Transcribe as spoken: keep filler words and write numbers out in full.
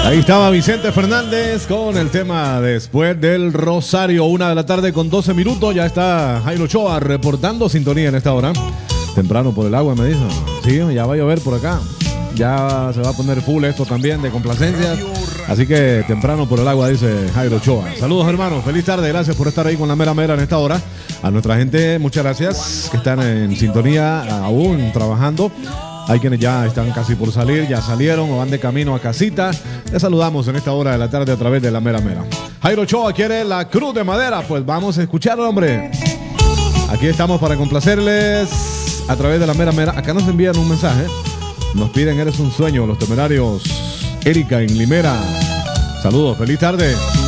Ahí estaba Vicente Fernández con el tema Después del Rosario. Una de la tarde con doce minutos. Ya está Jairo Ochoa reportando sintonía en esta hora. Temprano por el agua, me dijo. Sí, ya va a llover por acá. Ya se va a poner full esto también de complacencias. Así que temprano por el agua, dice Jairo Ochoa. Saludos, hermanos. Feliz tarde. Gracias por estar ahí con la mera mera en esta hora. A nuestra gente, muchas gracias que están en sintonía aún trabajando. Hay quienes ya están casi por salir, ya salieron o van de camino a casita. Les saludamos en esta hora de la tarde a través de la mera mera. Jairo Ochoa quiere la cruz de madera. Pues vamos a escucharlo, hombre. Aquí estamos para complacerles a través de la mera mera. Acá nos envían un mensaje. Nos piden Eres un sueño, los Temerarios. Erika en Limera. Saludos, feliz tarde.